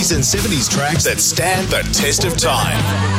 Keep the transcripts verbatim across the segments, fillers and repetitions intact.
sixties and seventies tracks that stand the test of time.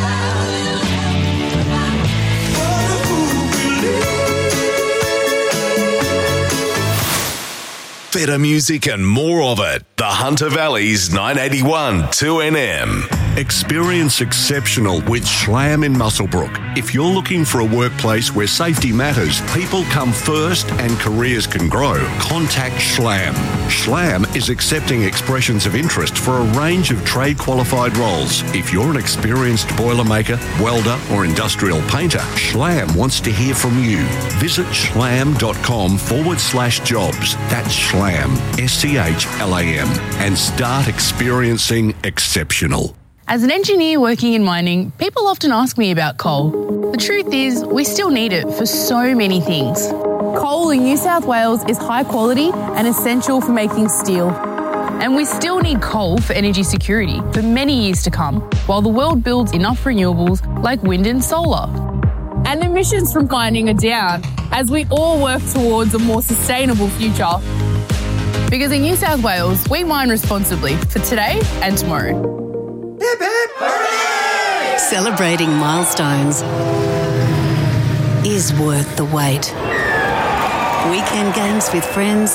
Better music and more of it. The Hunter Valley's nine eighty-one two N M. Experience exceptional with Schlam in Muswellbrook. If you're looking for a workplace where safety matters, people come first and careers can grow, contact Schlam. Schlam is accepting expressions of interest for a range of trade qualified roles. If you're an experienced boilermaker, welder or industrial painter, Schlam wants to hear from you. Visit schlam.com forward slash jobs. That's Schlam, S C H L A M, and start experiencing exceptional. As an engineer working in mining, people often ask me about coal. The truth is, we still need it for so many things. Coal in New South Wales is high quality and essential for making steel. And we still need coal for energy security for many years to come, while the world builds enough renewables like wind and solar. And emissions from mining are down as we all work towards a more sustainable future. Because in New South Wales, we mine responsibly for today and tomorrow. Hip, hip, hooray! Celebrating milestones is worth the wait. Weekend games with friends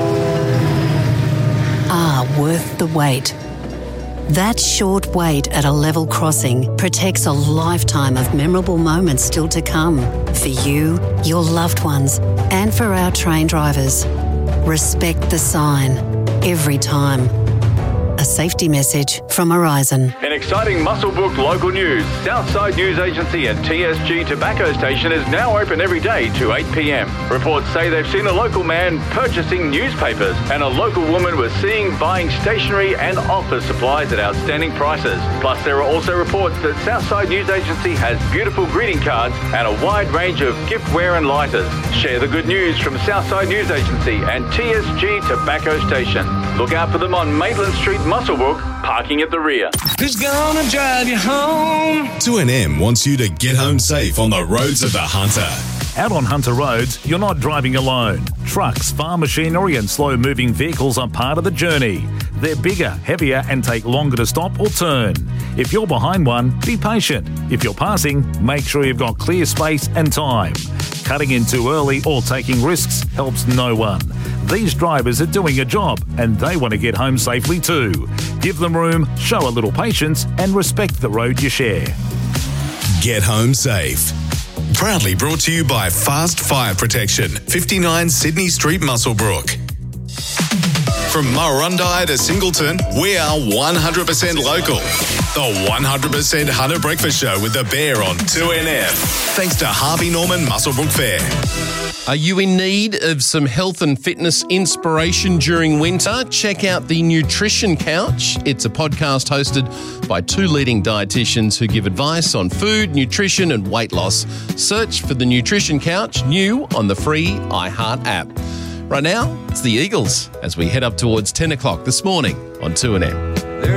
are worth the wait. That short wait at a level crossing protects a lifetime of memorable moments still to come. For you, your loved ones, and for our train drivers. Respect the sign every time. A safety message from Horizon. In exciting Muswellbrook local news, Southside News Agency and T S G Tobacco Station is now open every day to eight p m. Reports say they've seen a local man purchasing newspapers and a local woman was seen buying stationery and office supplies at outstanding prices. Plus, there are also reports that Southside News Agency has beautiful greeting cards and a wide range of giftware and lighters. Share the good news from Southside News Agency and T S G Tobacco Station. Look out for them on Maitland Street, Muswellbrook, parking at the rear. Who's gonna drive you home? two N M wants you to get home safe on the roads of the Hunter. Out on Hunter roads, you're not driving alone. Trucks, farm machinery and slow-moving vehicles are part of the journey. They're bigger, heavier and take longer to stop or turn. If you're behind one, be patient. If you're passing, make sure you've got clear space and time. Cutting in too early or taking risks helps no one. These drivers are doing a job and they want to get home safely too. Give them room, show a little patience and respect the road you share. Get home safe. Proudly brought to you by Fast Fire Protection, fifty-nine Sydney Street, Muswellbrook. From Murrurundi to Singleton, we are one hundred percent local. The one hundred percent Hunter Breakfast Show with the Bear on two N M. Thanks to Harvey Norman Muswellbrook Fair. Are you in need of some health and fitness inspiration during winter? Check out the Nutrition Couch. It's a podcast hosted by two leading dietitians who give advice on food, nutrition and weight loss. Search for the Nutrition Couch, new on the free iHeart app. Right now, it's the Eagles as we head up towards ten o'clock this morning on two N M.